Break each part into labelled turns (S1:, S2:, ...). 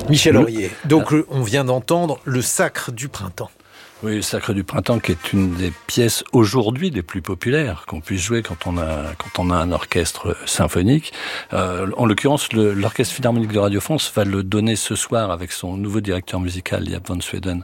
S1: Michel Aurier, donc on vient d'entendre le Sacre du Printemps.
S2: Oui, le Sacre du Printemps qui est une des pièces aujourd'hui les plus populaires qu'on puisse jouer quand on a un orchestre symphonique. En l'occurrence, l'Orchestre Philharmonique de Radio France va le donner ce soir avec son nouveau directeur musical, Jaap van Sweden,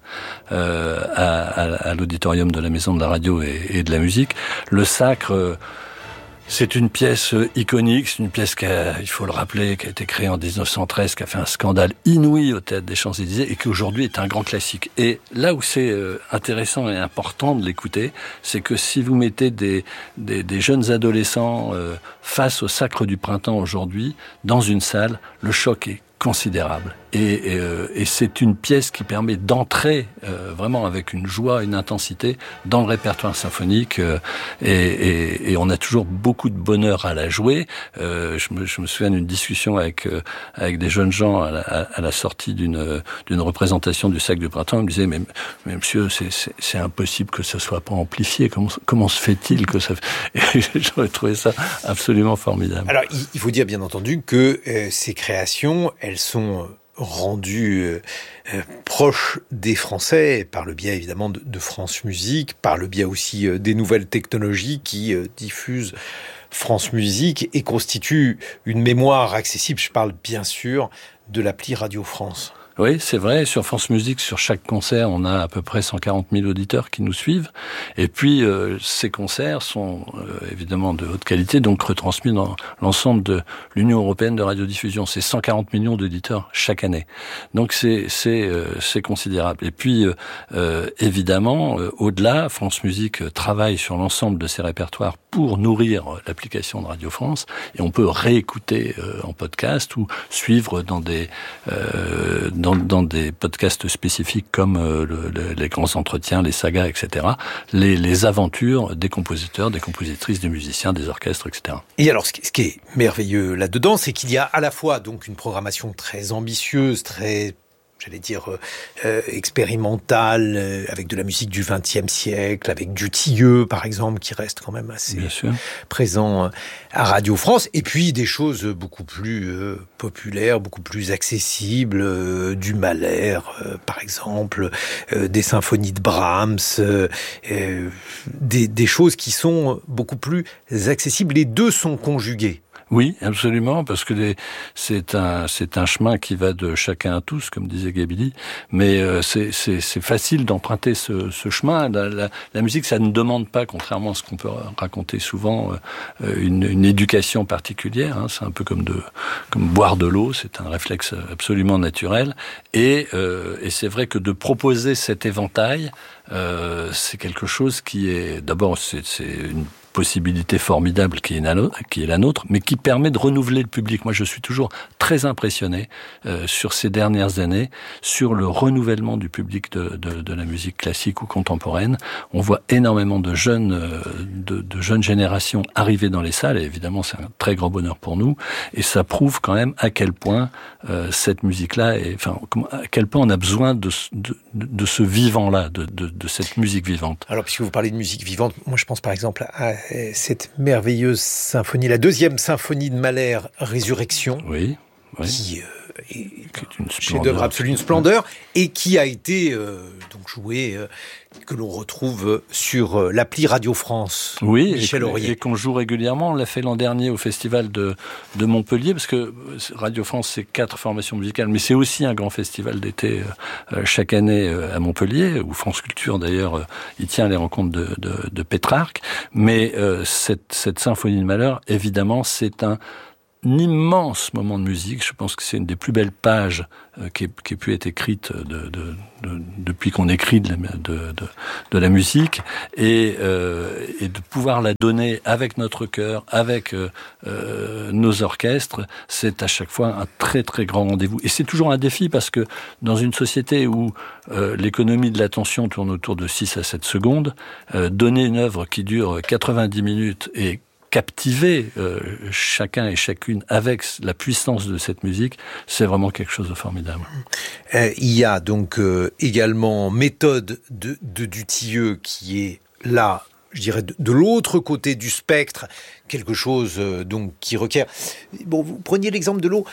S2: à l'auditorium de la Maison de la Radio et de la Musique. Le Sacre... c'est une pièce iconique, c'est une pièce il faut le rappeler, qui a été créée en 1913, qui a fait un scandale inouï au Théâtre des Champs-Élysées et qui aujourd'hui est un grand classique. Et là où c'est intéressant et important de l'écouter, c'est que si vous mettez des jeunes adolescents face au Sacre du Printemps aujourd'hui, dans une salle, le choc est considérable. Et c'est une pièce qui permet d'entrer vraiment avec une joie, une intensité dans le répertoire symphonique et on a toujours beaucoup de bonheur à la jouer. Je me souviens d'une discussion avec des jeunes gens à la sortie d'une représentation du Sacre du Printemps. Ils me disaient mais monsieur, c'est impossible que ça soit pas amplifié. Comment se fait-il que ça... Et j'aurais trouvé ça absolument formidable.
S1: Alors il faut dire bien entendu que ces créations, elles sont rendu proche des Français par le biais évidemment de France Musique, par le biais aussi des nouvelles technologies qui diffusent France Musique et constituent une mémoire accessible. Je parle bien sûr de l'appli Radio France.
S2: Oui, c'est vrai. Sur France Musique, sur chaque concert, on a à peu près 140 000 auditeurs qui nous suivent. Et puis, ces concerts sont évidemment de haute qualité, donc retransmis dans l'ensemble de l'Union européenne de radiodiffusion. C'est 140 millions d'auditeurs chaque année. Donc, c'est considérable. Et puis, évidemment, au-delà, France Musique travaille sur l'ensemble de ses répertoires pour nourrir l'application de Radio France. Et on peut réécouter en podcast ou suivre dans des podcasts spécifiques comme les grands entretiens, les sagas, etc., les aventures des compositeurs, des compositrices, des musiciens, des orchestres, etc.
S1: Et alors, ce qui est merveilleux là-dedans, c'est qu'il y a à la fois donc une programmation très ambitieuse, très... j'allais dire expérimentale, avec de la musique du XXe siècle, avec du Tilleux, par exemple, qui reste quand même assez présent à Radio France, et puis des choses beaucoup plus populaires, beaucoup plus accessibles, du Mahler, par exemple, des symphonies de Brahms, des choses qui sont beaucoup plus accessibles. Les deux sont conjugués.
S2: Oui, absolument, parce que c'est un chemin qui va de chacun à tous, comme disait Gabili, mais c'est facile d'emprunter ce chemin. La musique, ça ne demande pas, contrairement à ce qu'on peut raconter souvent, une éducation particulière. Hein. C'est un peu comme boire de l'eau, c'est un réflexe absolument naturel. Et c'est vrai que de proposer cet éventail, c'est quelque chose qui est... D'abord, c'est une possibilité formidable qui est la nôtre, mais qui permet de renouveler le public. Moi, je suis toujours très impressionné sur ces dernières années, sur le renouvellement du public de la musique classique ou contemporaine. On voit énormément de jeunes générations arriver dans les salles, et évidemment, c'est un très grand bonheur pour nous, et ça prouve quand même à quel point cette musique-là, à quel point on a besoin de ce vivant-là, de cette musique vivante.
S1: Alors, puisque vous parlez de musique vivante, moi, je pense par exemple à cette merveilleuse symphonie, la deuxième symphonie de Mahler, Résurrection, qui est un chef-d'œuvre absolu, une splendeur, et qui a été donc joué, que l'on retrouve sur l'appli Radio France.
S2: Oui,
S1: Michel Aurier.
S2: Et qu'on joue régulièrement. On l'a fait l'an dernier au festival de Montpellier, parce que Radio France, c'est 4 formations musicales, mais c'est aussi un grand festival d'été chaque année à Montpellier, où France Culture d'ailleurs y tient les rencontres de Pétrarque. Mais cette symphonie de Mahler, évidemment, c'est un immense moment de musique. Je pense que c'est une des plus belles pages qui ait pu être écrite depuis qu'on écrit de la musique, et de pouvoir la donner avec notre cœur, avec nos orchestres, c'est à chaque fois un très très grand rendez-vous. Et c'est toujours un défi, parce que dans une société où l'économie de l'attention tourne autour de 6 à 7 secondes, donner une œuvre qui dure 90 minutes et captiver chacun et chacune avec la puissance de cette musique, c'est vraiment quelque chose de formidable.
S1: Il y a donc également Méthode de Dutilleux qui est là, je dirais, de l'autre côté du spectre, quelque chose donc qui requiert... Bon, vous preniez l'exemple de l'eau.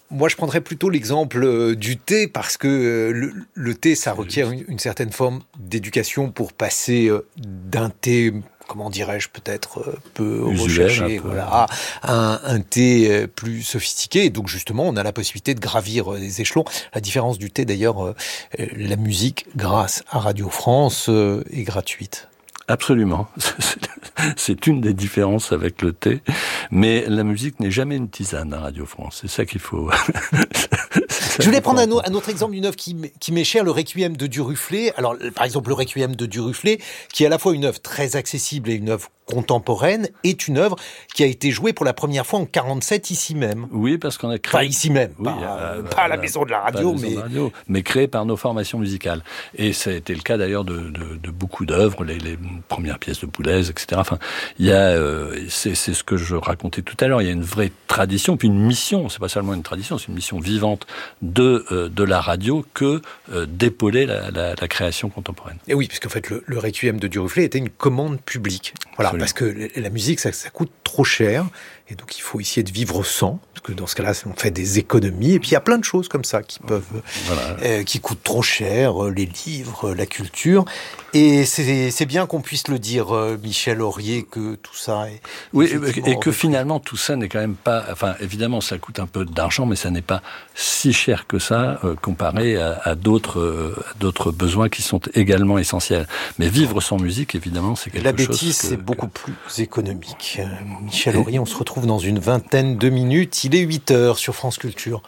S1: Moi, je prendrais plutôt l'exemple du thé, parce que le thé, ça requiert une certaine forme d'éducation pour passer d'un thé, comment dirais-je, peut-être peu
S2: usuel,
S1: recherché, voilà, à un thé plus sophistiqué. Et donc, justement, on a la possibilité de gravir les échelons. La différence du thé, d'ailleurs, la musique, grâce à Radio France, est gratuite.
S2: Absolument. C'est une des différences avec le thé. Mais la musique n'est jamais une tisane à Radio France. C'est ça qu'il faut...
S1: Je voulais prendre un autre exemple d'une œuvre qui m'est chère, le Requiem de Duruflé. Alors, par exemple, le Requiem de Duruflé, qui est à la fois une œuvre très accessible et une œuvre contemporaine, est une œuvre qui a été jouée pour la première fois en 47 ici même.
S2: Oui, parce qu'on a créé...
S1: Pas ici même,
S2: oui,
S1: pas à la Maison de la Radio,
S2: mais créé par nos formations musicales. Et ça a été le cas d'ailleurs de beaucoup d'œuvres, les premières pièces de Boulez, etc. Enfin, il y a, c'est ce que je racontais tout à l'heure, il y a une vraie tradition, puis une mission, c'est pas seulement une tradition, c'est une mission vivante de la radio que d'épauler la création contemporaine.
S1: Et oui, puisqu'en fait, le Requiem de Duruflé était une commande publique. Voilà, parce que la musique, ça coûte trop cher, et donc il faut essayer de vivre sans, parce que dans ce cas-là, on fait des économies, et puis il y a plein de choses comme ça qui peuvent, qui coûtent trop cher, les livres, la culture, et c'est bien qu'on puisse le dire, Michel Aurier, que tout ça est...
S2: Oui, et que finalement, tout ça n'est quand même pas... Enfin, évidemment, ça coûte un peu d'argent, mais ça n'est pas si cher que ça, comparé à d'autres besoins qui sont également essentiels. Mais vivre sans musique, évidemment, c'est quelque chose...
S1: La bêtise, c'est beaucoup plus économique. Michel Aurier, on se retrouve dans une vingtaine de minutes. Il est 8h sur France Culture.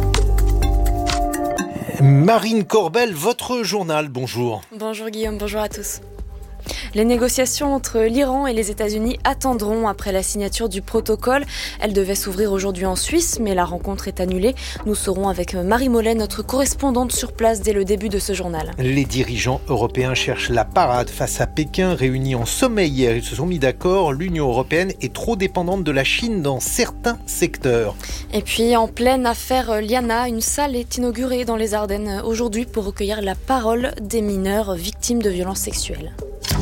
S1: Marine Corbel, votre journal, bonjour.
S3: Bonjour Guillaume, bonjour à tous. Les négociations entre l'Iran et les États-Unis attendront après la signature du protocole. Elle devait s'ouvrir aujourd'hui en Suisse, mais la rencontre est annulée. Nous serons avec Marie Mollet, notre correspondante sur place dès le début de ce journal.
S1: Les dirigeants européens cherchent la parade face à Pékin. Réunis en sommet hier, ils se sont mis d'accord. L'Union européenne est trop dépendante de la Chine dans certains secteurs.
S3: Et puis, en pleine affaire Liana, une salle est inaugurée dans les Ardennes aujourd'hui pour recueillir la parole des mineurs victimes de violences sexuelles.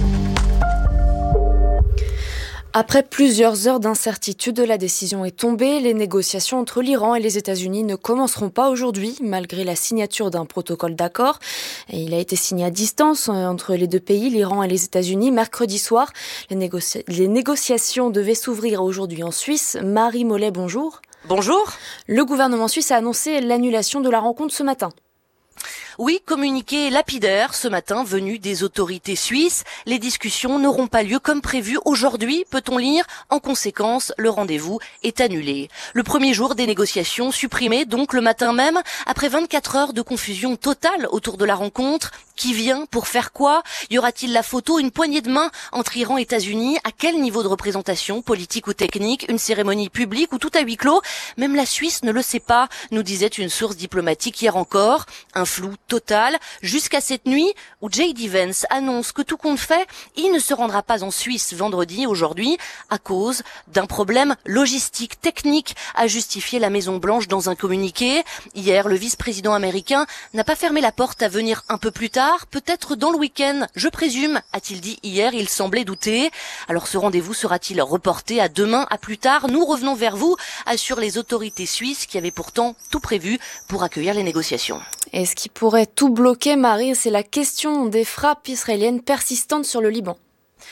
S3: Après plusieurs heures d'incertitude, la décision est tombée. Les négociations entre l'Iran et les États-Unis ne commenceront pas aujourd'hui, malgré la signature d'un protocole d'accord. Et il a été signé à distance entre les deux pays, l'Iran et les États-Unis, mercredi soir. Les négociations devaient s'ouvrir aujourd'hui en Suisse. Marie Mollet, bonjour.
S4: Bonjour.
S3: Le gouvernement suisse a annoncé l'annulation de la rencontre ce matin.
S4: Oui, communiqué lapidaire ce matin venu des autorités suisses. Les discussions n'auront pas lieu comme prévu aujourd'hui, peut-on lire. En conséquence, le rendez-vous est annulé. Le premier jour des négociations supprimé donc le matin même, après 24 heures de confusion totale autour de la rencontre. Qui vient pour faire quoi? Y aura-t-il la photo, une poignée de main entre Iran et États-Unis? À quel niveau de représentation, politique ou technique? Une cérémonie publique ou tout à huis clos? Même la Suisse ne le sait pas, nous disait une source diplomatique hier encore. Un flou total, jusqu'à cette nuit où J.D. Vance annonce que tout compte fait, il ne se rendra pas en Suisse vendredi, aujourd'hui, à cause d'un problème logistique, technique, a justifié la Maison-Blanche dans un communiqué. Hier, le vice-président américain n'a pas fermé la porte à venir un peu plus tard, peut-être dans le week-end, je présume, a-t-il dit hier, il semblait douter. Alors ce rendez-vous sera-t-il reporté à demain, à plus tard? Nous revenons vers vous, assurent les autorités suisses qui avaient pourtant tout prévu pour accueillir les négociations.
S3: Et ce qui pourrait tout bloquer, Marie, c'est la question des frappes israéliennes persistantes sur le Liban.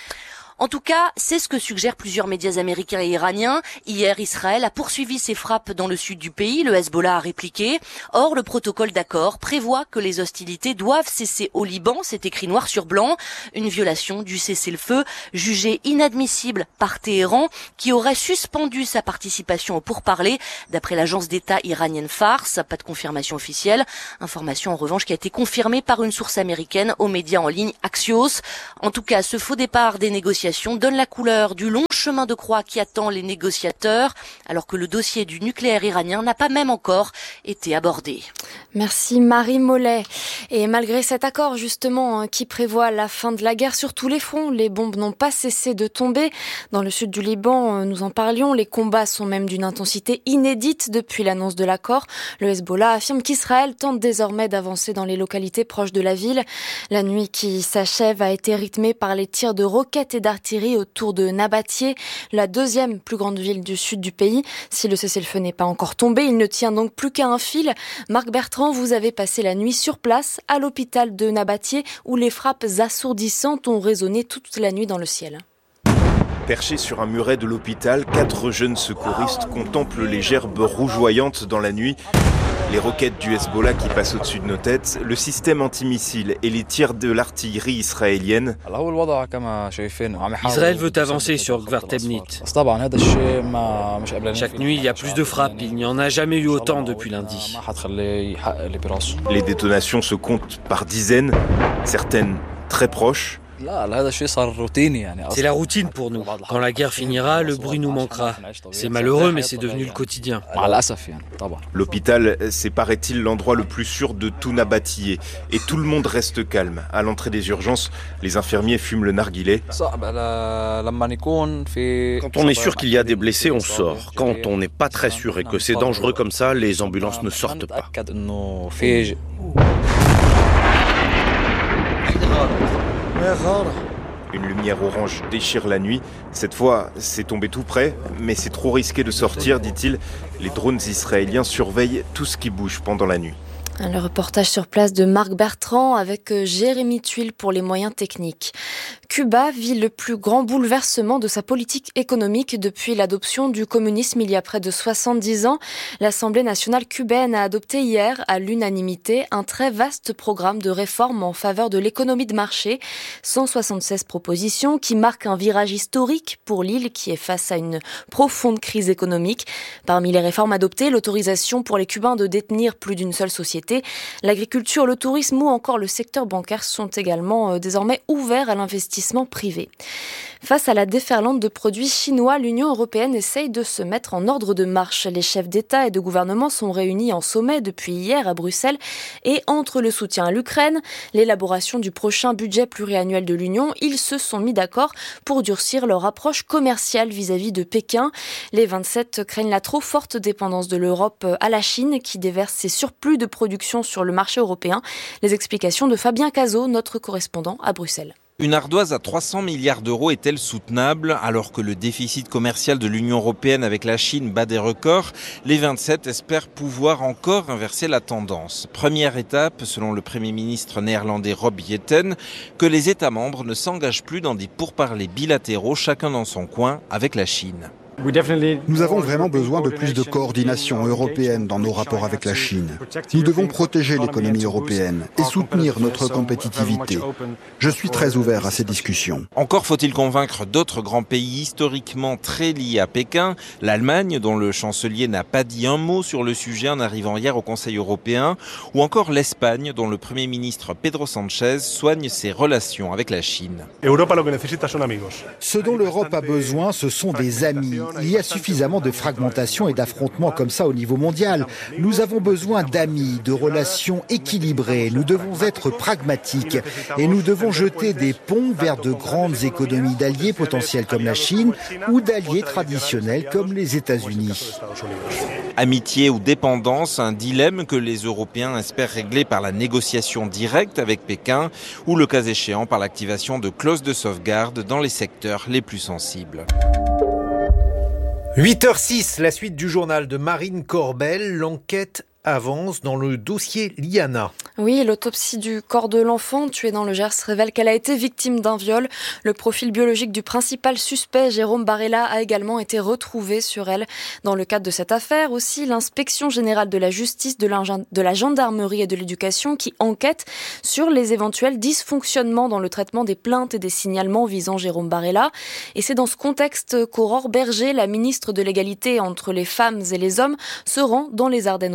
S4: En tout cas, c'est ce que suggèrent plusieurs médias américains et iraniens. Hier, Israël a poursuivi ses frappes dans le sud du pays. Le Hezbollah a répliqué. Or, le protocole d'accord prévoit que les hostilités doivent cesser au Liban. C'est écrit noir sur blanc. Une violation du cessez-le-feu jugée inadmissible par Téhéran, qui aurait suspendu sa participation au pourparlers, d'après l'agence d'État iranienne Fars. Pas de confirmation officielle. Information en revanche qui a été confirmée par une source américaine aux médias en ligne Axios. En tout cas, ce faux départ des négociations donne la couleur du long chemin de croix qui attend les négociateurs, alors que le dossier du nucléaire iranien n'a pas même encore été abordé.
S3: Merci Marie Mollet. Et malgré cet accord justement qui prévoit la fin de la guerre sur tous les fronts, les bombes n'ont pas cessé de tomber. Dans le sud du Liban, nous en parlions, les combats sont même d'une intensité inédite depuis l'annonce de l'accord. Le Hezbollah affirme qu'Israël tente désormais d'avancer dans les localités proches de la ville. La nuit qui s'achève a été rythmée par les tirs de roquettes et d'artillerie autour de Nabatieh, la deuxième plus grande ville du sud du pays. Si le cessez-le-feu n'est pas encore tombé, il ne tient donc plus qu'à un fil. Marc Bertrand, vous avez passé la nuit sur place à l'hôpital de Nabatieh où les frappes assourdissantes ont résonné toute la nuit dans le ciel.
S5: Perchés sur un muret de l'hôpital, 4 jeunes secouristes contemplent les gerbes rougeoyantes dans la nuit. Les roquettes du Hezbollah qui passent au-dessus de nos têtes, le système antimissile et les tirs de l'artillerie israélienne.
S6: Israël veut avancer sur Gvar-Tebnit. Chaque nuit, il y a plus de frappes. Il n'y en a jamais eu autant depuis lundi.
S5: Les détonations se comptent par dizaines, certaines très proches.
S6: C'est la routine pour nous. Quand la guerre finira, le bruit nous manquera. C'est malheureux, mais c'est devenu le quotidien.
S5: L'hôpital, c'est paraît-il l'endroit le plus sûr de tout Nabatieh. Et tout le monde reste calme. À l'entrée des urgences, les infirmiers fument le narguilé.
S7: Quand on est sûr qu'il y a des blessés, on sort. Quand on n'est pas très sûr et que c'est dangereux comme ça, les ambulances ne sortent pas.
S5: Une lumière orange déchire la nuit. Cette fois, c'est tombé tout près, mais c'est trop risqué de sortir, dit-il. Les drones israéliens surveillent tout ce qui bouge pendant la nuit.
S3: Le reportage sur place de Marc Bertrand avec Jérémy Tuile pour les moyens techniques. Cuba vit le plus grand bouleversement de sa politique économique depuis l'adoption du communisme il y a près de 70 ans. L'Assemblée nationale cubaine a adopté hier, à l'unanimité, un très vaste programme de réformes en faveur de l'économie de marché. 176 propositions qui marquent un virage historique pour l'île qui est face à une profonde crise économique. Parmi les réformes adoptées, l'autorisation pour les Cubains de détenir plus d'une seule société. L'agriculture, le tourisme ou encore le secteur bancaire sont également désormais ouverts à l'investissement privé. Face à la déferlante de produits chinois, l'Union européenne essaye de se mettre en ordre de marche. Les chefs d'État et de gouvernement sont réunis en sommet depuis hier à Bruxelles et entre le soutien à l'Ukraine, l'élaboration du prochain budget pluriannuel de l'Union, ils se sont mis d'accord pour durcir leur approche commerciale vis-à-vis de Pékin. Les 27 craignent la trop forte dépendance de l'Europe à la Chine qui déverse ses surplus de production sur le marché européen. Les explications de Fabien Cazot, notre correspondant à Bruxelles.
S8: Une ardoise à 300 milliards d'euros est-elle soutenable? Alors que le déficit commercial de l'Union européenne avec la Chine bat des records, les 27 espèrent pouvoir encore inverser la tendance. Première étape, selon le Premier ministre néerlandais Rob Jetten, que les États membres ne s'engagent plus dans des pourparlers bilatéraux, chacun dans son coin, avec la Chine.
S9: Nous avons vraiment besoin de plus de coordination européenne dans nos rapports avec la Chine. Nous devons protéger l'économie européenne et soutenir notre compétitivité. Je suis très ouvert à ces discussions.
S8: Encore faut-il convaincre d'autres grands pays historiquement très liés à Pékin. L'Allemagne, dont le chancelier n'a pas dit un mot sur le sujet en arrivant hier au Conseil européen, ou encore l'Espagne, dont le Premier ministre Pedro Sánchez soigne ses relations avec la Chine.
S10: Ce dont l'Europe a besoin, ce sont des amis. Il y a suffisamment de fragmentation et d'affrontements comme ça au niveau mondial. Nous avons besoin d'amis, de relations équilibrées. Nous devons être pragmatiques et nous devons jeter des ponts vers de grandes économies d'alliés potentiels comme la Chine ou d'alliés traditionnels comme les États-Unis.
S8: Amitié ou dépendance, un dilemme que les Européens espèrent régler par la négociation directe avec Pékin ou le cas échéant par l'activation de clauses de sauvegarde dans les secteurs les plus sensibles.
S1: 8h06, la suite du journal de Marine Corbel. L'enquête avance dans le dossier Liana.
S3: Oui, l'autopsie du corps de l'enfant tué dans le Gers révèle qu'elle a été victime d'un viol. Le profil biologique du principal suspect, Jérôme Barella, a également été retrouvé sur elle. Dans le cadre de cette affaire aussi, l'inspection générale de la justice, de la gendarmerie et de l'éducation qui enquête sur les éventuels dysfonctionnements dans le traitement des plaintes et des signalements visant Jérôme Barella. Et c'est dans ce contexte qu'Aurore Berger, la ministre de l'égalité entre les femmes et les hommes, se rend dans les Ardennes aujourd'hui.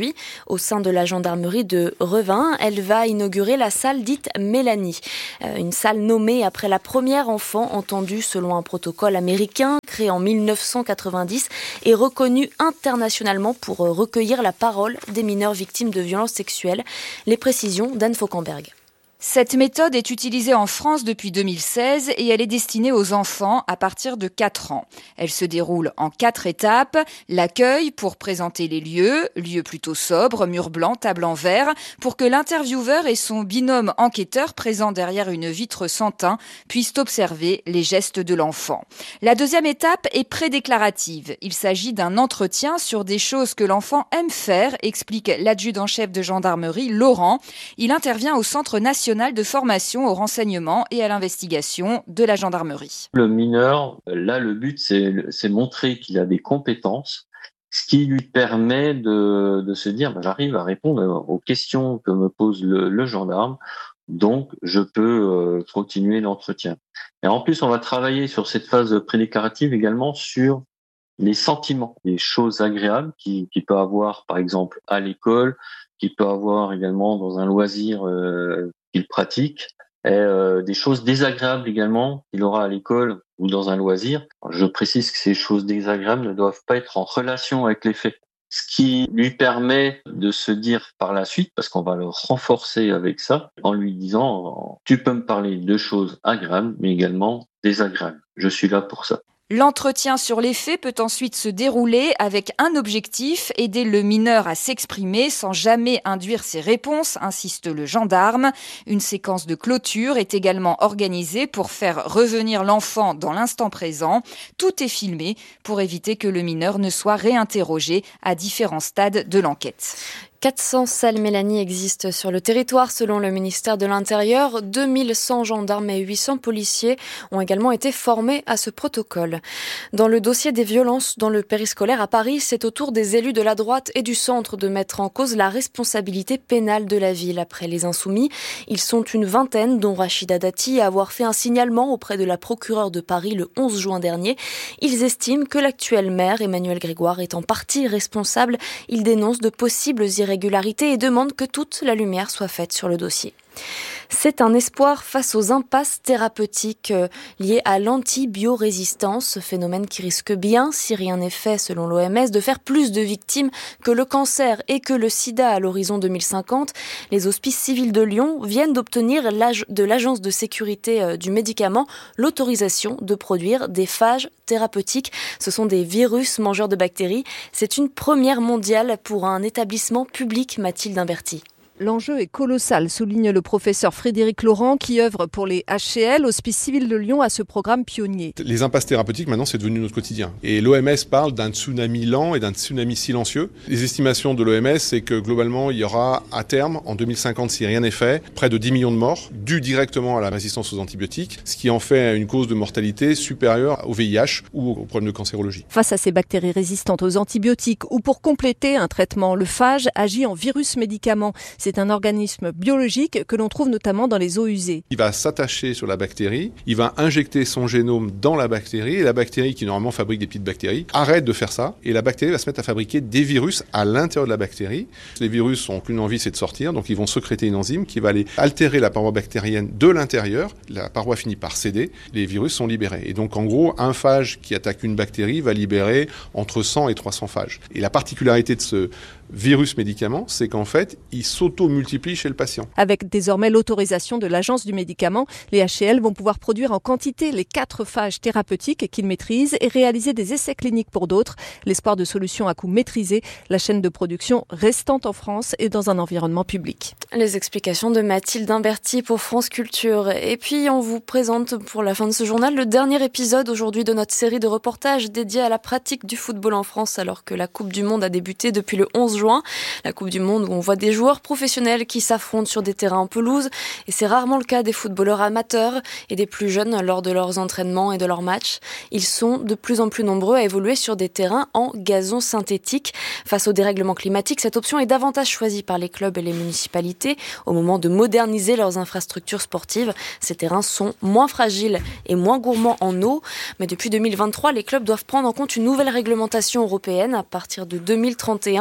S3: aujourd'hui au sein de la gendarmerie de Revin. Elle va inaugurer la salle dite Mélanie. Une salle nommée après la première enfant entendue selon un protocole américain créé en 1990 et reconnu internationalement pour recueillir la parole des mineurs victimes de violences sexuelles. Les précisions d'Anne Fauquemberg.
S11: Cette méthode est utilisée en France depuis 2016 et elle est destinée aux enfants à partir de 4 ans. Elle se déroule en 4 étapes. L'accueil pour présenter les lieux plutôt sobres, murs blancs, table en verre, pour que l'intervieweur et son binôme enquêteur présent derrière une vitre sans teint puissent observer les gestes de l'enfant. La deuxième étape est prédéclarative. Il s'agit d'un entretien sur des choses que l'enfant aime faire, explique l'adjudant-chef de gendarmerie, Laurent. Il intervient au Centre national de formation au renseignement et à l'investigation de la gendarmerie.
S12: Le mineur, là, le but, c'est montrer qu'il a des compétences, ce qui lui permet de se dire, j'arrive à répondre aux questions que me pose le gendarme, donc je peux continuer l'entretien. Et en plus, on va travailler sur cette phase prédéclarative également sur les sentiments, les choses agréables qu'il peut avoir, par exemple, à l'école, qu'il peut avoir également dans un loisir qu'il pratique, et des choses désagréables également qu'il aura à l'école ou dans un loisir. Je précise que ces choses désagréables ne doivent pas être en relation avec les faits. Ce qui lui permet de se dire par la suite, parce qu'on va le renforcer avec ça, en lui disant « Tu peux me parler de choses agréables, mais également désagréables. Je suis là pour ça. »
S11: L'entretien sur les faits peut ensuite se dérouler avec un objectif, aider le mineur à s'exprimer sans jamais induire ses réponses, insiste le gendarme. Une séquence de clôture est également organisée pour faire revenir l'enfant dans l'instant présent. Tout est filmé pour éviter que le mineur ne soit réinterrogé à différents stades de l'enquête.
S3: 400 salles Mélanie existent sur le territoire selon le ministère de l'Intérieur. 2100 gendarmes et 800 policiers ont également été formés à ce protocole. Dans le dossier des violences dans le périscolaire à Paris, c'est au tour des élus de la droite et du centre de mettre en cause la responsabilité pénale de la ville. Après les Insoumis, ils sont une vingtaine, dont Rachida Dati, à avoir fait un signalement auprès de la procureure de Paris le 11 juin dernier. Ils estiment que l'actuel maire, Emmanuel Grégoire, est en partie responsable. Ils dénoncent de possibles irrégularités et demande que toute la lumière soit faite sur le dossier. C'est un espoir face aux impasses thérapeutiques liées à l'antibiorésistance, ce phénomène qui risque bien, si rien n'est fait selon l'OMS, de faire plus de victimes que le cancer et que le sida à l'horizon 2050. Les hospices civils de Lyon viennent d'obtenir de l'Agence de sécurité du médicament l'autorisation de produire des phages thérapeutiques. Ce sont des virus mangeurs de bactéries. C'est une première mondiale pour un établissement public, Mathilde Imberti.
S13: L'enjeu est colossal, souligne le professeur Frédéric Laurent qui œuvre pour les HCL, Hospice Civil de Lyon, à ce programme pionnier.
S14: Les impasses thérapeutiques, maintenant, c'est devenu notre quotidien. Et l'OMS parle d'un tsunami lent et d'un tsunami silencieux. Les estimations de l'OMS, c'est que globalement, il y aura à terme, en 2050, si rien n'est fait, près de 10 millions de morts dus directement à la résistance aux antibiotiques, ce qui en fait une cause de mortalité supérieure au VIH ou aux problèmes de cancérologie.
S13: Face à ces bactéries résistantes aux antibiotiques ou pour compléter un traitement, le phage agit en virus-médicament. C'est un organisme biologique que l'on trouve notamment dans les eaux usées.
S14: Il va s'attacher sur la bactérie, il va injecter son génome dans la bactérie, et la bactérie, qui normalement fabrique des petites bactéries, arrête de faire ça, et la bactérie va se mettre à fabriquer des virus à l'intérieur de la bactérie. Les virus n'ont qu'une envie, c'est de sortir, donc ils vont sécréter une enzyme qui va aller altérer la paroi bactérienne de l'intérieur. La paroi finit par céder, les virus sont libérés. Et donc en gros, un phage qui attaque une bactérie va libérer entre 100 et 300 phages. Et la particularité de ce virus médicament, c'est qu'en fait, il s'auto-multiplie chez le patient.
S13: Avec désormais l'autorisation de l'Agence du médicament, les HCL vont pouvoir produire en quantité les 4 phages thérapeutiques qu'ils maîtrisent et réaliser des essais cliniques pour d'autres. L'espoir de solutions à coût maîtrisé, la chaîne de production restant en France et dans un environnement public.
S3: Les explications de Mathilde Imberti pour France Culture. Et puis, on vous présente pour la fin de ce journal le dernier épisode aujourd'hui de notre série de reportages dédiée à la pratique du football en France alors que la Coupe du Monde a débuté depuis le 11 juin. La Coupe du Monde où on voit des joueurs professionnels qui s'affrontent sur des terrains en pelouse. Et c'est rarement le cas des footballeurs amateurs et des plus jeunes lors de leurs entraînements et de leurs matchs. Ils sont de plus en plus nombreux à évoluer sur des terrains en gazon synthétique. Face au dérèglement climatique, cette option est davantage choisie par les clubs et les municipalités au moment de moderniser leurs infrastructures sportives. Ces terrains sont moins fragiles et moins gourmands en eau. Mais depuis 2023, les clubs doivent prendre en compte une nouvelle réglementation européenne à partir de 2031.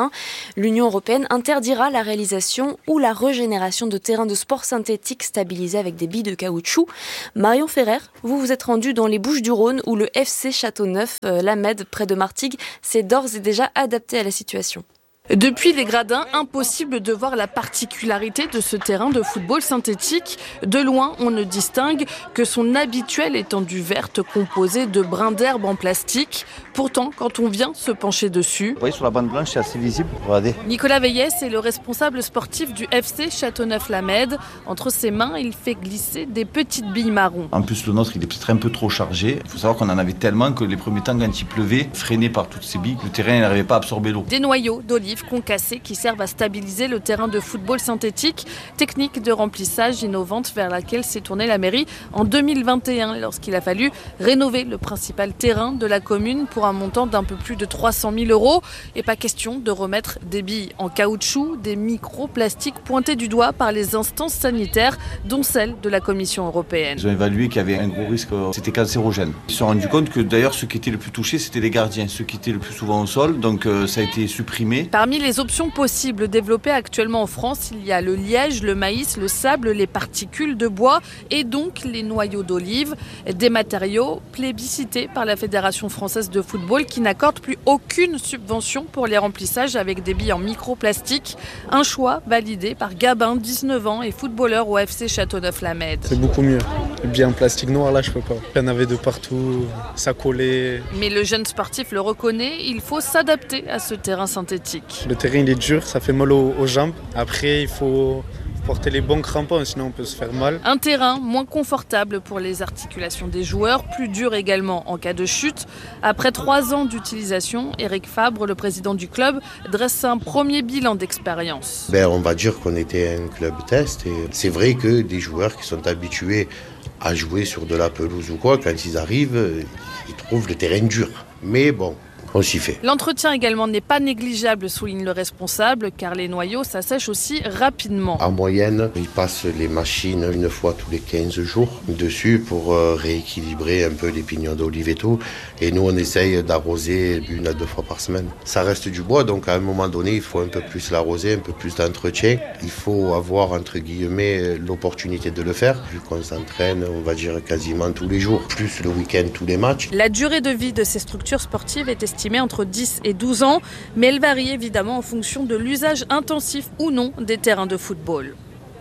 S3: L'Union européenne interdira la réalisation ou la régénération de terrains de sport synthétiques stabilisés avec des billes de caoutchouc. Marion Ferrer, vous êtes rendue dans les Bouches-du-Rhône où le FC Châteauneuf-Lamède, près de Martigues, s'est d'ores et déjà adapté à la situation.
S15: Depuis les gradins, impossible de voir la particularité de ce terrain de football synthétique. De loin, on ne distingue que son habituelle étendue verte composée de brins d'herbe en plastique. Pourtant, quand on vient se pencher dessus...
S16: Vous voyez, sur la bande blanche, c'est assez visible. Regardez.
S15: Nicolas Veillès est le responsable sportif du FC Châteauneuf-Lamède. Entre ses mains, il fait glisser des petites billes marron.
S16: En plus, le nôtre, il est peut-être un peu trop chargé. Il faut savoir qu'on en avait tellement que les premiers temps, quand il pleuvait, freiné par toutes ces billes, le terrain n'arrivait pas à absorber l'eau.
S15: Des noyaux d'olive concassés qui servent à stabiliser le terrain de football synthétique, technique de remplissage innovante vers laquelle s'est tournée la mairie en 2021 lorsqu'il a fallu rénover le principal terrain de la commune pour un montant d'un peu plus de 300 000 €. Et pas question de remettre des billes en caoutchouc, des microplastiques pointés du doigt par les instances sanitaires, dont celle de la Commission européenne.
S16: Ils ont évalué qu'il y avait un gros risque, c'était cancérogène. Ils se sont rendus compte que d'ailleurs ceux qui étaient le plus touchés, c'était les gardiens, ceux qui étaient le plus souvent au sol, donc ça a été supprimé.
S15: Parmi les options possibles développées actuellement en France, il y a le liège, le maïs, le sable, les particules de bois et donc les noyaux d'olive, des matériaux plébiscités par la Fédération française de football qui n'accorde plus aucune subvention pour les remplissages avec des billes en microplastique. Un choix validé par Gabin, 19 ans et footballeur au FC Châteauneuf-Lamède.
S17: C'est beaucoup mieux. Les billes en plastique noir, là, je peux pas. Il y en avait de partout, ça collait.
S15: Mais le jeune sportif le reconnaît, il faut s'adapter à ce terrain synthétique.
S17: Le terrain, il est dur, ça fait mal aux jambes. Après, il faut porter les bons crampons, sinon on peut se faire mal.
S15: Un terrain moins confortable pour les articulations des joueurs, plus dur également en cas de chute. Après 3 ans d'utilisation, Eric Fabre, le président du club, dresse un premier bilan d'expérience.
S18: On va dire qu'on était un club test et c'est vrai que des joueurs qui sont habitués à jouer sur de la pelouse ou quoi, quand ils arrivent, ils trouvent le terrain dur. Mais bon, on s'y fait.
S15: L'entretien également n'est pas négligeable, souligne le responsable, car les noyaux s'assèchent aussi rapidement.
S18: En moyenne, ils passent les machines une fois tous les 15 jours dessus pour rééquilibrer un peu les pignons d'olive et tout. Et nous, on essaye d'arroser 1 à 2 fois par semaine. Ça reste du bois, donc à un moment donné, il faut un peu plus l'arroser, un peu plus d'entretien. Il faut avoir, entre guillemets, l'opportunité de le faire, vu qu'on s'entraîne, on va dire, quasiment tous les jours, plus le week-end, tous les matchs.
S15: La durée de vie de ces structures sportives est estimée entre 10 et 12 ans, mais elle varie évidemment en fonction de l'usage intensif ou non des terrains de football.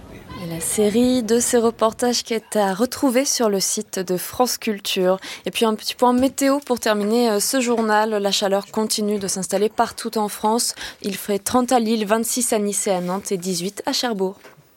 S3: Et la série de ces reportages qui est à retrouver sur le site de France Culture. Et puis un petit point météo pour terminer ce journal. La chaleur continue de s'installer partout en France. Il fait 30 à Lille, 26 à Nice et à Nantes et 18 à Cherbourg.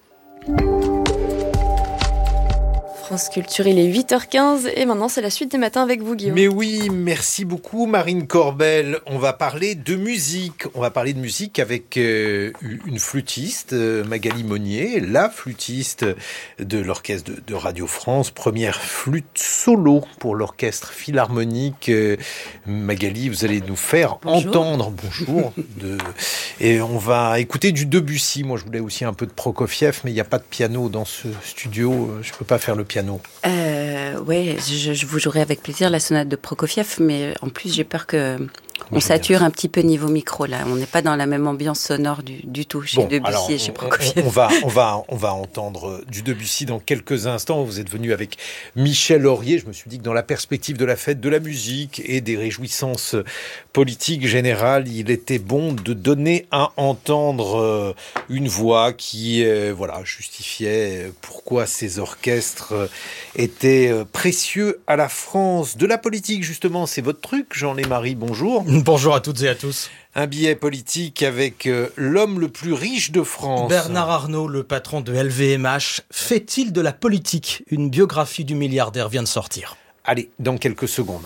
S3: France Culture, il est 8h15 et maintenant c'est la suite des matins avec vous, Guillaume.
S1: Mais oui, merci beaucoup Marine Corbel. On va parler de musique. On va parler de musique avec une flûtiste, Magali Monnier, la flûtiste de l'orchestre de Radio France, première flûte solo pour l'orchestre philharmonique. Magali, vous allez nous faire entendre, et on va écouter du Debussy. Moi je voulais aussi un peu de Prokofiev, mais il n'y a pas de piano dans ce studio, je ne peux pas faire le piano.
S19: Oui, je vous jouerai avec plaisir la sonate de Prokofiev, mais en plus j'ai peur qu'on sature un petit peu niveau micro là. On n'est pas dans la même ambiance sonore du tout chez Debussy et chez Prokofiev.
S1: On va entendre du Debussy dans quelques instants. Vous êtes venu avec Michel Aurier. Je me suis dit que dans la perspective de la fête de la musique et des réjouissances politiques générales, il était bon de donner à entendre une voix qui justifiait pourquoi ces orchestres étaient précieux à la France. De la politique, justement, c'est votre truc, Jean-Lémarie, bonjour.
S20: Bonjour à toutes et à tous.
S1: Un billet politique avec l'homme le plus riche de France.
S20: Bernard Arnault, le patron de LVMH, fait-il de la politique ? Une biographie du milliardaire vient de sortir.
S1: Allez, dans quelques secondes.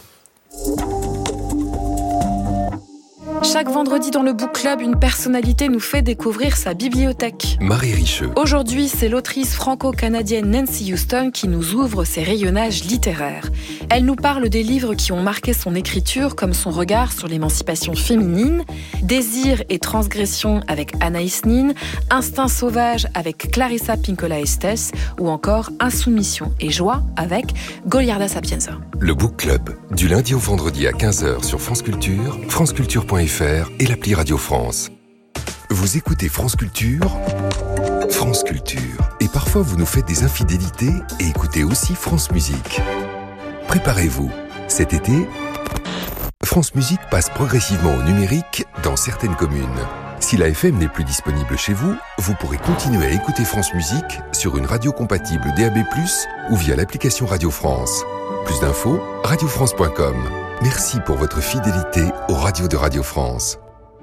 S21: Chaque vendredi dans le Book Club, une personnalité nous fait découvrir sa bibliothèque.
S22: Marie Richeux.
S21: Aujourd'hui, c'est l'autrice franco-canadienne Nancy Houston qui nous ouvre ses rayonnages littéraires. Elle nous parle des livres qui ont marqué son écriture, comme son regard sur l'émancipation féminine, Désir et transgression avec Anaïs Nin, Instinct sauvage avec Clarissa Pinkola Estes, ou encore Insoumission et joie avec Goliarda Sapienza.
S22: Le Book Club, du lundi au vendredi à 15h sur France Culture, franceculture.fr et l'appli Radio France. Vous écoutez France Culture, France Culture. Et parfois vous nous faites des infidélités et écoutez aussi France Musique. Préparez-vous, cet été, France Musique passe progressivement au numérique dans certaines communes. Si la FM n'est plus disponible chez vous, vous pourrez continuer à écouter France Musique sur une radio compatible DAB+, ou via l'application Radio France. Plus d'infos, radiofrance.com. Merci pour votre fidélité aux radios de Radio France.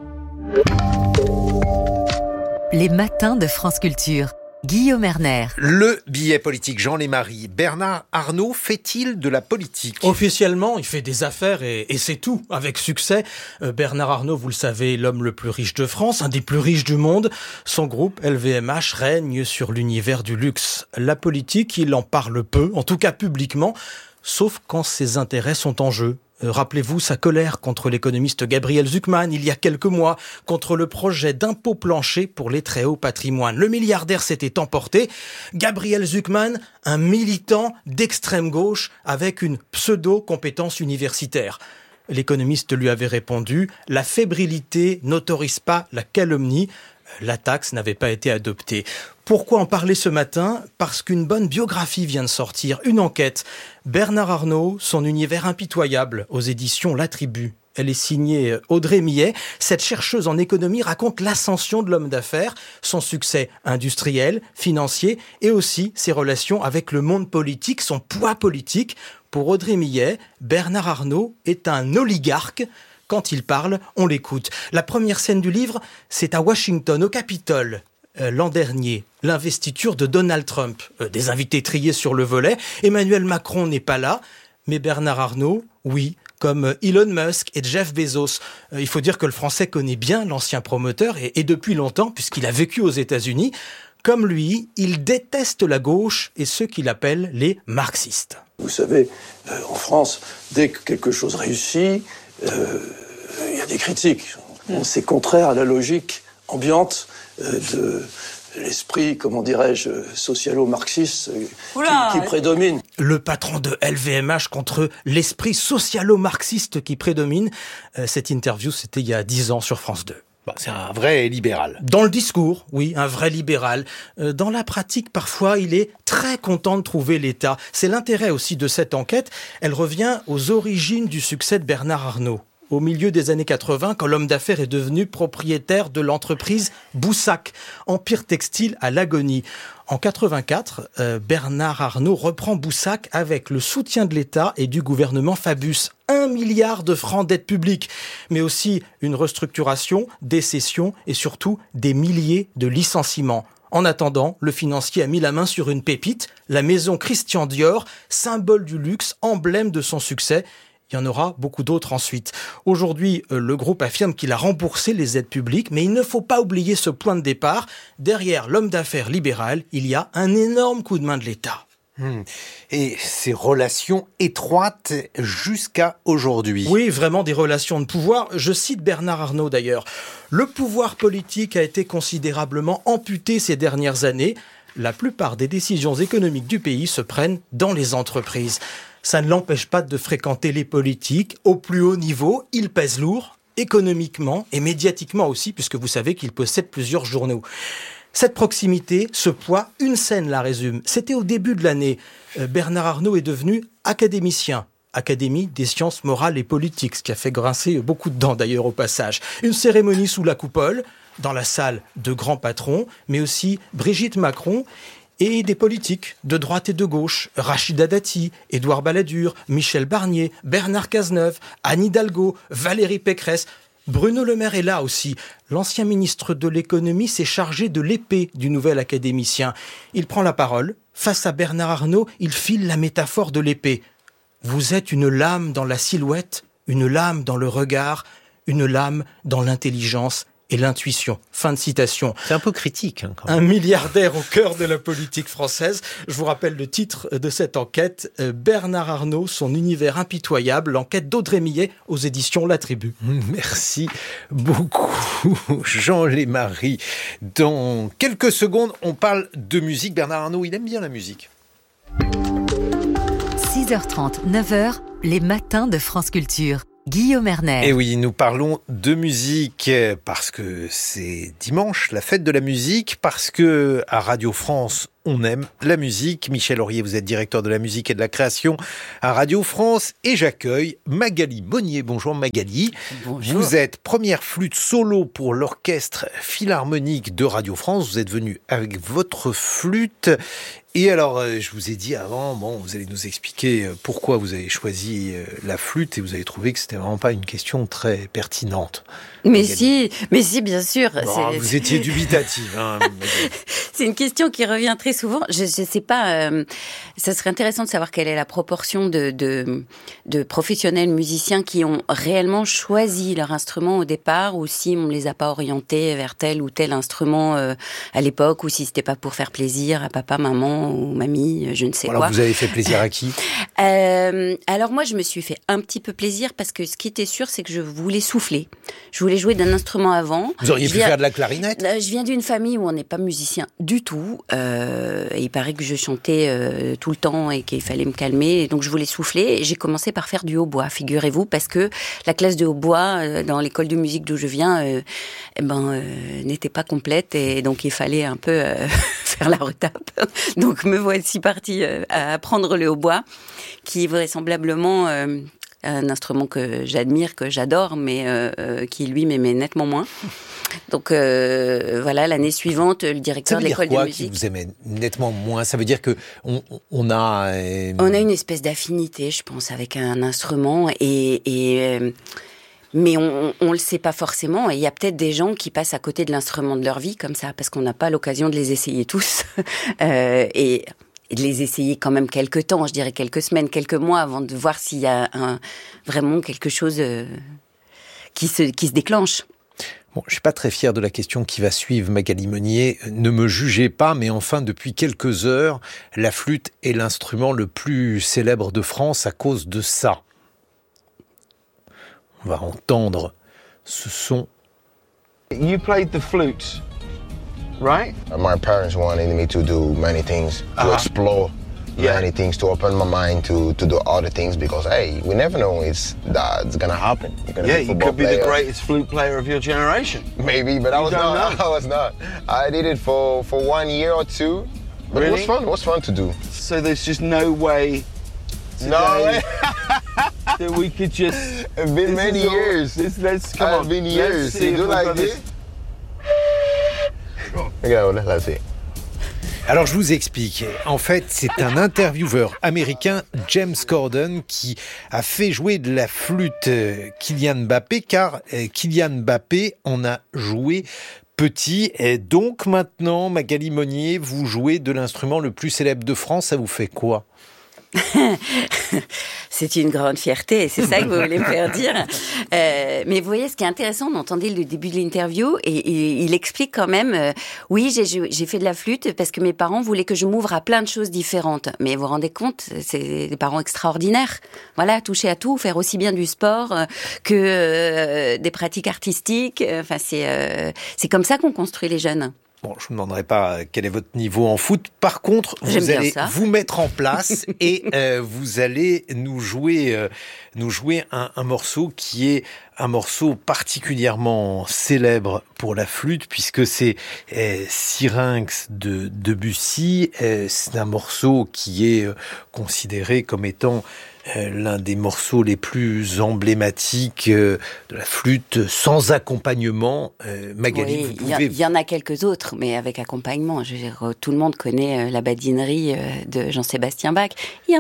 S2: Les matins de France Culture. Guillaume Erner.
S1: Le billet politique, Jean Lémarie. Bernard Arnault fait-il de la politique ?
S20: Officiellement, il fait des affaires et c'est tout, avec succès. Bernard Arnault, vous le savez, l'homme le plus riche de France, un des plus riches du monde. Son groupe LVMH règne sur l'univers du luxe. La politique, il en parle peu, en tout cas publiquement, sauf quand ses intérêts sont en jeu. Rappelez-vous sa colère contre l'économiste Gabriel Zucman il y a quelques mois, contre le projet d'impôt plancher pour les très hauts patrimoines. Le milliardaire s'était emporté. Gabriel Zucman, un militant d'extrême gauche avec une pseudo-compétence universitaire. L'économiste lui avait répondu « La fébrilité n'autorise pas la calomnie ». La taxe n'avait pas été adoptée. Pourquoi en parler ce matin ? Parce qu'une bonne biographie vient de sortir, une enquête. Bernard Arnault, son univers impitoyable, aux éditions La Tribu. Elle est signée Audrey Millet. Cette chercheuse en économie raconte l'ascension de l'homme d'affaires, son succès industriel, financier et aussi ses relations avec le monde politique, son poids politique. Pour Audrey Millet, Bernard Arnault est un oligarque. Quand il parle, on l'écoute. La première scène du livre, c'est à Washington, au Capitole. L'an dernier, l'investiture de Donald Trump. Des invités triés sur le volet. Emmanuel Macron n'est pas là, mais Bernard Arnault, oui, comme Elon Musk et Jeff Bezos. Il faut dire que le Français connaît bien l'ancien promoteur et depuis longtemps, puisqu'il a vécu aux États-Unis. Comme lui, il déteste la gauche et ceux qu'il appelle les marxistes.
S4: Vous savez, en France, dès que quelque chose réussit, il y a des critiques. C'est contraire à la logique ambiante de l'esprit, comment dirais-je, socialo-marxiste qui prédomine.
S20: Le patron de LVMH contre l'esprit socialo-marxiste qui prédomine. Cette interview, c'était il y a 10 ans sur France 2.
S1: C'est un vrai libéral.
S20: Dans le discours, oui, un vrai libéral. Dans la pratique, parfois, il est très content de trouver l'État. C'est l'intérêt aussi de cette enquête. Elle revient aux origines du succès de Bernard Arnault. Au milieu des années 80, quand l'homme d'affaires est devenu propriétaire de l'entreprise Boussac, empire textile à l'agonie. En 84, Bernard Arnault reprend Boussac avec le soutien de l'État et du gouvernement Fabius. 1 milliard de francs d'aide publique, mais aussi une restructuration, des cessions et surtout des milliers de licenciements. En attendant, le financier a mis la main sur une pépite, la maison Christian Dior, symbole du luxe, emblème de son succès. Il y en aura beaucoup d'autres ensuite. Aujourd'hui, le groupe affirme qu'il a remboursé les aides publiques, mais il ne faut pas oublier ce point de départ. Derrière l'homme d'affaires libéral, il y a un énorme coup de main de l'État.
S1: Et ces relations étroites jusqu'à aujourd'hui.
S20: Oui, vraiment des relations de pouvoir. Je cite Bernard Arnault d'ailleurs. Le pouvoir politique a été considérablement amputé ces dernières années. La plupart des décisions économiques du pays se prennent dans les entreprises. Ça ne l'empêche pas de fréquenter les politiques au plus haut niveau. Il pèse lourd, économiquement et médiatiquement aussi, puisque vous savez qu'il possède plusieurs journaux. Cette proximité, ce poids, une scène la résume. C'était au début de l'année. Bernard Arnault est devenu académicien. Académie des sciences morales et politiques, ce qui a fait grincer beaucoup de dents d'ailleurs au passage. Une cérémonie sous la coupole, dans la salle de grands patrons, mais aussi Brigitte Macron et des politiques de droite et de gauche, Rachida Dati, Édouard Balladur, Michel Barnier, Bernard Cazeneuve, Anne Hidalgo, Valérie Pécresse. Bruno Le Maire est là aussi. L'ancien ministre de l'économie s'est chargé de l'épée du nouvel académicien. Il prend la parole. Face à Bernard Arnault, il file la métaphore de l'épée. Vous êtes une lame dans la silhouette, une lame dans le regard, une lame dans l'intelligence et l'intuition. Fin de citation.
S1: C'est un peu critique. Quand même.
S20: Un milliardaire au cœur de la politique française. Je vous rappelle le titre de cette enquête. Bernard Arnault, son univers impitoyable. L'enquête d'Audrey Millet aux éditions La Tribu.
S1: Merci beaucoup, Jean Lémarie. Dans quelques secondes, on parle de musique. Bernard Arnault, il aime bien la musique.
S2: 6h30, 9h, les matins de France Culture. Guillaume Erner.
S1: Et oui, nous parlons de musique parce que c'est dimanche, la fête de la musique, parce que à Radio France, on aime la musique. Michel Aurier, vous êtes directeur de la musique et de la création à Radio France et j'accueille Magali Monnier. Bonjour Magali.
S19: Bonjour.
S1: Vous êtes première flûte solo pour l'orchestre philharmonique de Radio France. Vous êtes venue avec votre flûte. Et alors, je vous ai dit avant, vous allez nous expliquer pourquoi vous avez choisi la flûte et vous avez trouvé que c'était vraiment pas une question très pertinente.
S19: Mais si, bien sûr.
S1: Vous étiez dubitative.
S19: C'est une question qui revient très souvent. Je sais pas, ça serait intéressant de savoir quelle est la proportion de professionnels musiciens qui ont réellement choisi leur instrument au départ ou si on les a pas orientés vers tel ou tel instrument à l'époque ou si c'était pas pour faire plaisir à papa, maman ou mamie, je ne sais quoi.
S1: Alors vous avez fait plaisir à qui ?
S19: Alors moi je me suis fait un petit peu plaisir parce que ce qui était sûr c'est que je voulais souffler. Je voulais jouer d'un instrument avant.
S1: Vous auriez pu faire de la clarinette ?
S19: Je viens d'une famille où on n'est pas musicien du tout. Et il paraît que je chantais tout le temps et qu'il fallait me calmer. Et donc je voulais souffler. Et j'ai commencé par faire du hautbois, figurez-vous, parce que la classe de hautbois dans l'école de musique d'où je viens n'était pas complète. Et donc il fallait un peu faire la retape. Donc me voici partie à apprendre le hautbois, qui vraisemblablement... un instrument que j'admire, que j'adore, mais qui, lui, m'aimait nettement moins. Donc, voilà, l'année suivante, le directeur de l'école de musique...
S1: Ça veut dire quoi, qui vous aimait nettement moins ? Ça veut dire que on a...
S19: On a une espèce d'affinité, je pense, avec un instrument, mais on le sait pas forcément. Et il y a peut-être des gens qui passent à côté de l'instrument de leur vie, comme ça, parce qu'on n'a pas l'occasion de les essayer tous. Et de les essayer quand même quelques temps, je dirais quelques semaines, quelques mois, avant de voir s'il y a vraiment quelque chose qui se déclenche.
S1: Bon, je suis pas très fier de la question qui va suivre, Magali Monnier. Ne me jugez pas, mais enfin, depuis quelques heures, la flûte est l'instrument le plus célèbre de France à cause de ça. On va entendre ce son.
S6: You played the flute. Right?
S18: My parents wanted me to do many things, to explore many things, to open my mind to do other things because, hey, we never know it's going to happen.
S6: You could be the greatest flute player of your generation.
S18: Maybe, but I was not. I did it for 1 year or two, but really? It was fun to do.
S6: So there's just no way that we could just...
S18: It's been many years.
S6: Come on.
S18: Been years. You do like this? Let's see.
S1: Alors je vous explique. En fait, c'est un intervieweur américain, James Corden, qui a fait jouer de la flûte Kylian Mbappé, car Kylian Mbappé en a joué petit. Et donc maintenant, Magali Monnier, vous jouez de l'instrument le plus célèbre de France, ça vous fait quoi ?
S19: C'est une grande fierté, c'est ça que vous voulez me faire dire. Mais vous voyez, ce qui est intéressant, on entendait le début de l'interview et il explique quand même, oui, j'ai fait de la flûte parce que mes parents voulaient que je m'ouvre à plein de choses différentes. Mais vous vous rendez compte, c'est des parents extraordinaires. Voilà, toucher à tout, faire aussi bien du sport que des pratiques artistiques. Enfin, c'est comme ça qu'on construit les jeunes.
S1: Bon, je ne vous demanderai pas quel est votre niveau en foot. Par contre, vous allez vous mettre en place et vous allez nous jouer un morceau qui est un morceau particulièrement célèbre pour la flûte, puisque c'est Syrinx de Debussy. C'est un morceau qui est considéré comme étant l'un des morceaux les plus emblématiques de la flûte sans accompagnement. Magali,
S19: oui,
S1: vous pouvez...
S19: Il y en a quelques autres, mais avec accompagnement. Je veux dire, tout le monde connaît la badinerie de Jean-Sébastien Bach.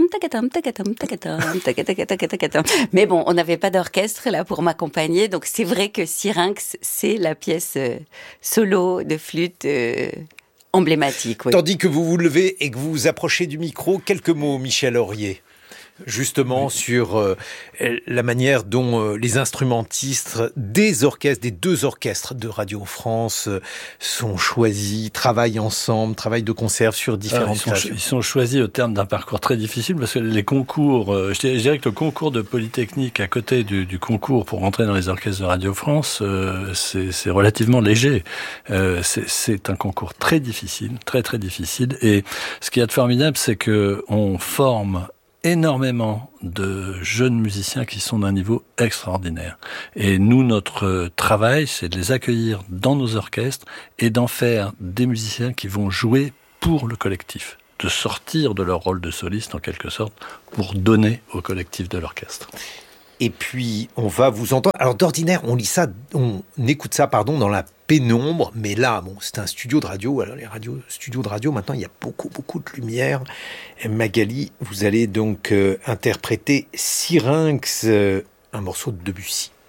S19: Mais bon, on n'avait pas d'orchestre là pour m'accompagner, donc c'est vrai que Syrinx, c'est la pièce solo de flûte emblématique. Oui.
S1: Tandis que vous vous levez et que vous vous approchez du micro, quelques mots, Michel Aurier. Justement sur la manière dont les instrumentistes des orchestres, des deux orchestres de Radio France sont choisis, travaillent ensemble, travaillent de concert sur différentes tâches.
S7: Ils sont choisis au terme d'un parcours très difficile parce que les concours, je dirais que le concours de Polytechnique à côté du concours pour rentrer dans les orchestres de Radio France, c'est relativement léger. C'est un concours très difficile, très très difficile. Et ce qu'il y a de formidable, c'est que on forme énormément de jeunes musiciens qui sont d'un niveau extraordinaire. Et nous, notre travail, c'est de les accueillir dans nos orchestres et d'en faire des musiciens qui vont jouer pour le collectif, de sortir de leur rôle de soliste en quelque sorte pour donner au collectif de l'orchestre.
S1: Et puis, on va vous entendre. Alors, d'ordinaire, on écoute ça, dans la pénombre. Mais là, c'est un studio de radio. Alors, les studios de radio, maintenant, il y a beaucoup de lumière. Et Magali, vous allez donc interpréter Syrinx, un morceau de Debussy.